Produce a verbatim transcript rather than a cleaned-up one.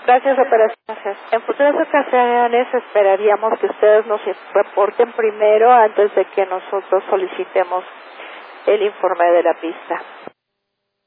Gracias, operaciones. En futuras ocasiones esperaríamos que ustedes nos reporten primero antes de que nosotros solicitemos el informe de la pista.